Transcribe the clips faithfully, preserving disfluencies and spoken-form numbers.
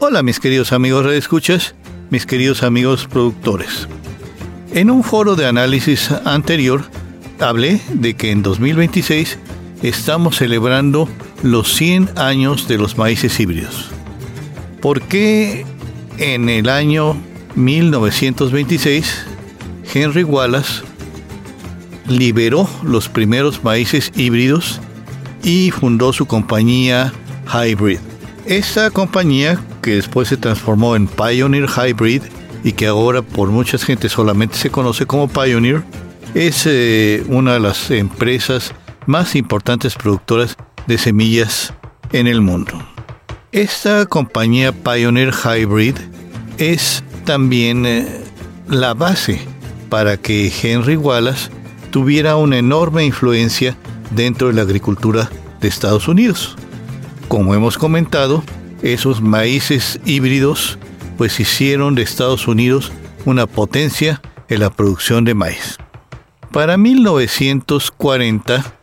Hola mis queridos amigos radioescuchas, mis queridos amigos productores. En un foro de análisis anterior hablé de que en dos mil veintiséis estamos celebrando los cien años de los maíces híbridos. ¿Por qué en el año mil novecientos veintiséis Henry Wallace liberó los primeros maíces híbridos y fundó su compañía Hybrid? Esta compañía, que después se transformó en Pioneer Hybrid y que ahora por mucha gente solamente se conoce como Pioneer, es eh, una de las empresas más importantes productoras de semillas en el mundo. Esta compañía Pioneer Hybrid es también eh, la base para que Henry Wallace tuviera una enorme influencia dentro de la agricultura de Estados Unidos. Como hemos comentado, esos maíces híbridos pues hicieron de Estados Unidos una potencia en la producción de maíz. Para mil novecientos cuarenta,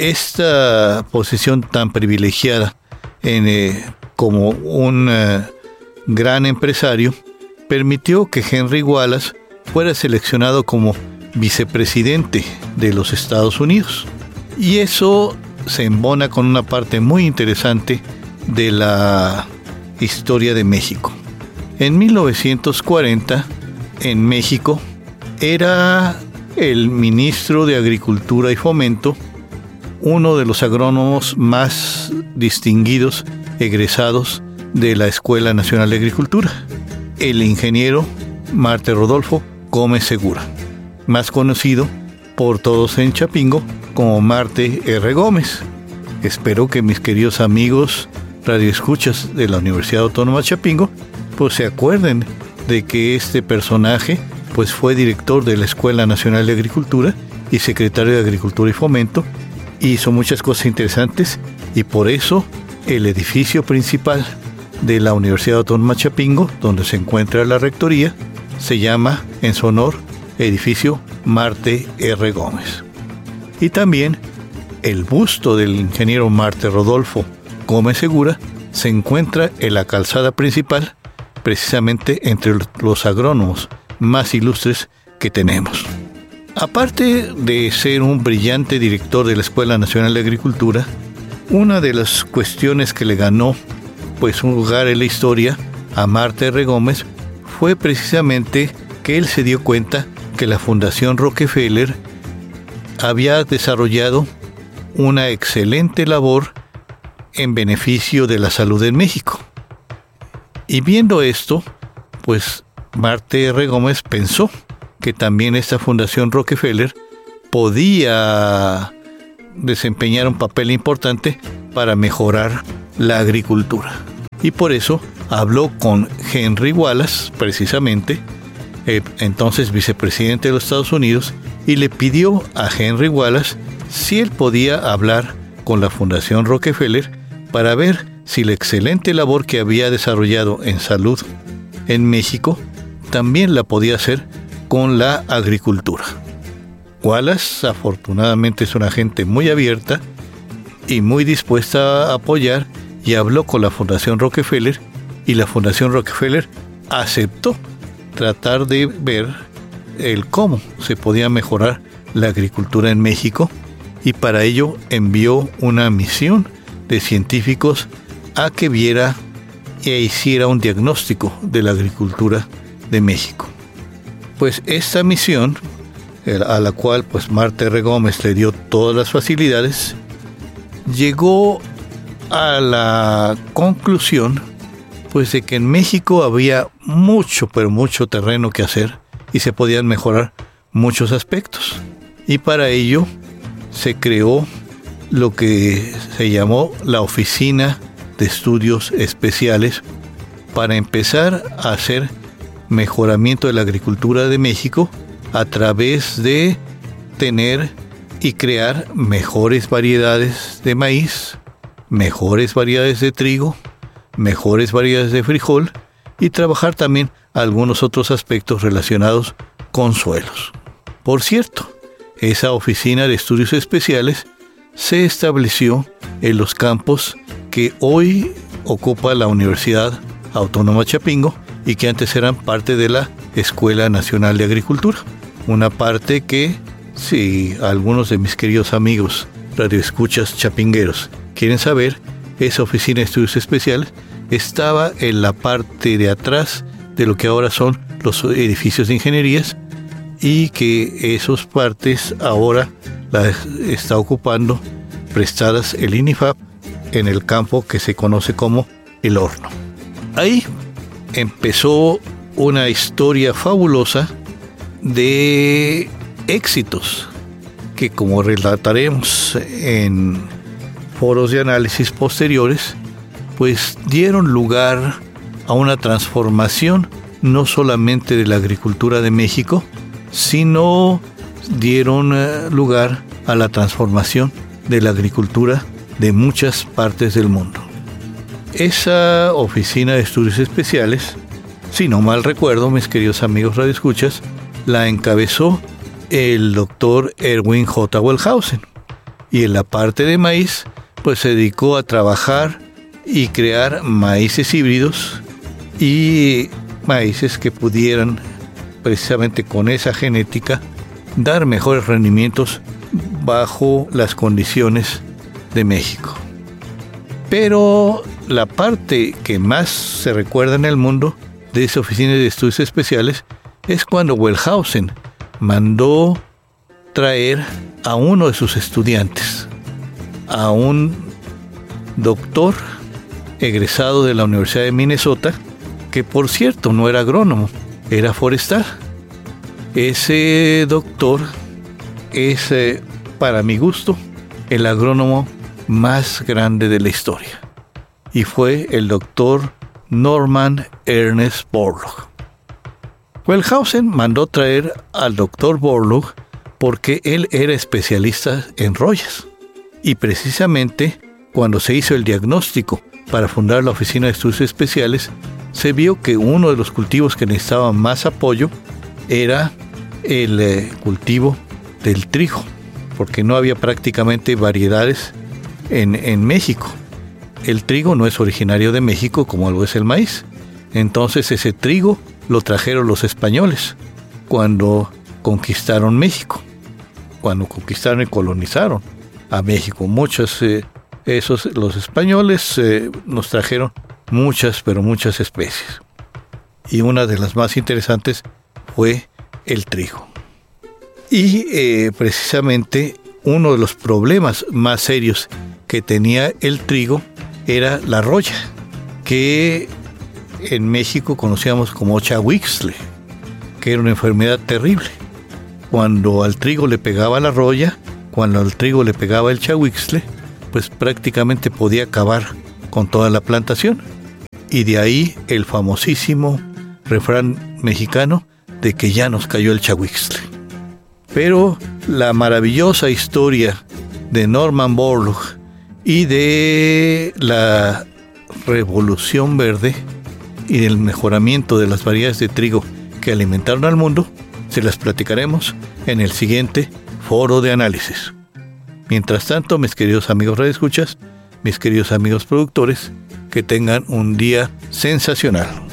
esta posición tan privilegiada en, eh, como un eh, gran empresario permitió que Henry Wallace fuera seleccionado como vicepresidente de los Estados Unidos. Y eso se embona con una parte muy interesante de la historia de México. En mil novecientos cuarenta, en México, era el ministro de Agricultura y Fomento, uno de los agrónomos más distinguidos egresados de la Escuela Nacional de Agricultura, el ingeniero Marte Rodolfo Gómez Segura, más conocido por todos en Chapingo como Marte R. Gómez. Espero que mis queridos amigos radioescuchas de la Universidad Autónoma de Chapingo pues se acuerden de que este personaje pues fue director de la Escuela Nacional de Agricultura y secretario de Agricultura y Fomento. Hizo muchas cosas interesantes y por eso el edificio principal de la Universidad Autónoma de Chapingo, donde se encuentra la rectoría, se llama en su honor Edificio Marte R. Gómez. Y también el busto del ingeniero Marte Rodolfo Gómez Segura se encuentra en la calzada principal, precisamente entre los agrónomos más ilustres que tenemos. Aparte de ser un brillante director de la Escuela Nacional de Agricultura, una de las cuestiones que le ganó pues un lugar en la historia a Marte R. Gómez fue precisamente que él se dio cuenta que la Fundación Rockefeller había desarrollado una excelente labor en beneficio de la salud en México. Y viendo esto, pues Marte R. Gómez pensó que también esta Fundación Rockefeller podía desempeñar un papel importante para mejorar la agricultura. Y por eso habló con Henry Wallace, precisamente, eh, entonces vicepresidente de los Estados Unidos, y le pidió a Henry Wallace si él podía hablar con la Fundación Rockefeller para ver si la excelente labor que había desarrollado en salud en México también la podía hacer con la agricultura. Wallace, afortunadamente, es una gente muy abierta y muy dispuesta a apoyar, y habló con la Fundación Rockefeller, y la Fundación Rockefeller aceptó tratar de ver el cómo se podía mejorar la agricultura en México, y para ello envió una misión de científicos a que viera e hiciera un diagnóstico de la agricultura de México. Pues esta misión, a la cual pues Marte R. Gómez le dio todas las facilidades, llegó a la conclusión pues de que en México había mucho, pero mucho terreno que hacer y se podían mejorar muchos aspectos. Y para ello se creó lo que se llamó la Oficina de Estudios Especiales para empezar a hacer mejoramiento de la agricultura de México a través de tener y crear mejores variedades de maíz, mejores variedades de trigo, mejores variedades de frijol, y trabajar también algunos otros aspectos relacionados con suelos. Por cierto, esa Oficina de Estudios Especiales se estableció en los campos que hoy ocupa la Universidad Autónoma Chapingo y que antes eran parte de la Escuela Nacional de Agricultura. Una parte que, si algunos de mis queridos amigos radioescuchas chapingueros quieren saber, esa oficina de estudios especiales estaba en la parte de atrás de lo que ahora son los edificios de ingenierías y que esas partes ahora las está ocupando prestadas el INIFAP en el campo que se conoce como El Horno. Ahí empezó una historia fabulosa de éxitos que, como relataremos en foros de análisis posteriores, pues dieron lugar a una transformación no solamente de la agricultura de México, sino dieron lugar a la transformación de la agricultura de muchas partes del mundo. Esa oficina de estudios especiales, si no mal recuerdo, mis queridos amigos radioescuchas, la encabezó el doctor Erwin J. Wellhausen, y en la parte de maíz pues se dedicó a trabajar y crear maíces híbridos y maíces que pudieran, precisamente con esa genética, dar mejores rendimientos bajo las condiciones de México. Pero la parte que más se recuerda en el mundo de esa oficina de estudios especiales es cuando Wellhausen mandó traer a uno de sus estudiantes, a un doctor egresado de la Universidad de Minnesota, que por cierto no era agrónomo, era forestal. Ese doctor es, eh, para mi gusto, el agrónomo más grande de la historia, y fue el doctor Norman Ernest Borlaug. Wellhausen mandó traer al doctor Borlaug porque él era especialista en rollas, y precisamente cuando se hizo el diagnóstico para fundar la Oficina de Estudios Especiales, se vio que uno de los cultivos que necesitaba más apoyo era el eh, cultivo del trigo, porque no había prácticamente variedades en, en México. El trigo no es originario de México como lo es el maíz. Entonces ese trigo lo trajeron los españoles cuando conquistaron México, cuando conquistaron y colonizaron a México. Muchos, eh, esos, los españoles eh, nos trajeron muchas, pero muchas especies. Y una de las más interesantes fue el trigo. Y eh, precisamente uno de los problemas más serios que tenía el trigo era la roya, que en México conocíamos como chahuixtle, que era una enfermedad terrible. Cuando al trigo le pegaba la roya, cuando al trigo le pegaba el chahuixtle, pues prácticamente podía acabar con toda la plantación. Y de ahí el famosísimo refrán mexicano de que ya nos cayó el chahuixtle. Pero la maravillosa historia de Norman Borlaug y de la revolución verde y del mejoramiento de las variedades de trigo que alimentaron al mundo, se las platicaremos en el siguiente foro de análisis. Mientras tanto, mis queridos amigos radioescuchas, mis queridos amigos productores, que tengan un día sensacional.